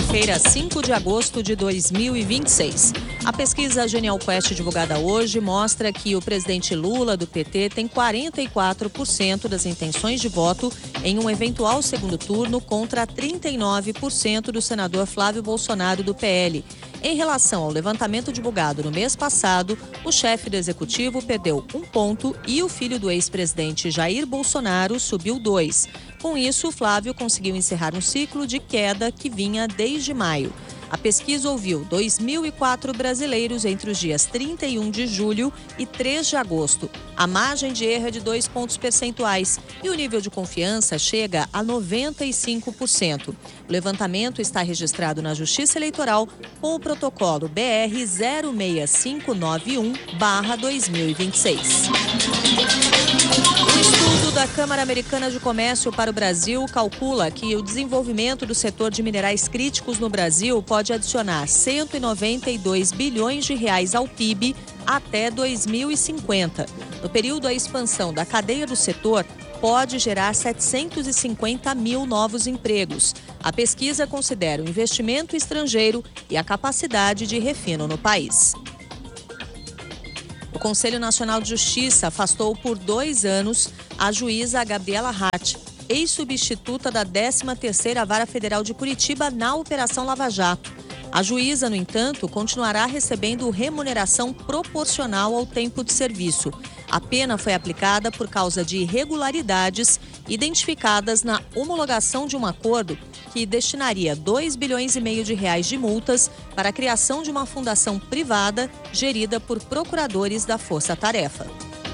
quarta-feira, 5 de agosto de 2026. A pesquisa Genial Quest divulgada hoje mostra que o presidente Lula, do PT, tem 44% das intenções de voto em um eventual segundo turno contra 39% do senador Flávio Bolsonaro, do PL. Em relação ao levantamento divulgado no mês passado, o chefe do executivo perdeu 1 ponto e o filho do ex-presidente Jair Bolsonaro subiu 2. Com isso, Flávio conseguiu encerrar um ciclo de queda que vinha desde maio. A pesquisa ouviu 2.004 brasileiros entre os dias 31 de julho e 3 de agosto. A margem de erro é de 2 pontos percentuais e o nível de confiança chega a 95%. O levantamento está registrado na Justiça Eleitoral com o protocolo BR 06591/2026. O estudo da Câmara Americana de Comércio para o Brasil calcula que o desenvolvimento do setor de minerais críticos no Brasil pode adicionar 192 bilhões de reais ao PIB até 2050. No período, a expansão da cadeia do setor pode gerar 750 mil novos empregos. A pesquisa considera o investimento estrangeiro e a capacidade de refino no país. O Conselho Nacional de Justiça afastou por 2 anos a juíza Gabriela Hart, ex-substituta da 13ª Vara Federal de Curitiba na Operação Lava Jato. A juíza, no entanto, continuará recebendo remuneração proporcional ao tempo de serviço. A pena foi aplicada por causa de irregularidades identificadas na homologação de um acordo que destinaria 2,5 bilhões de reais de multas para a criação de uma fundação privada gerida por procuradores da Força Tarefa.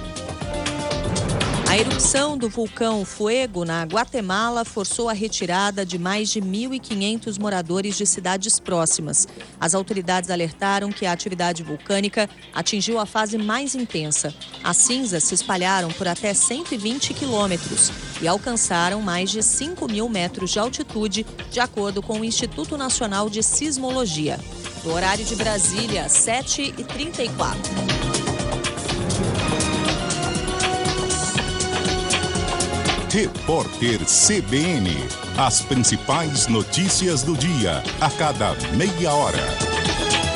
A erupção do vulcão Fuego, na Guatemala, forçou a retirada de mais de 1.500 moradores de cidades próximas. As autoridades alertaram que a atividade vulcânica atingiu a fase mais intensa. As cinzas se espalharam por até 120 quilômetros e alcançaram mais de 5.000 metros de altitude, de acordo com o Instituto Nacional de Sismologia. No horário de Brasília, 7h34. Repórter CBN. As principais notícias do dia, a cada meia hora.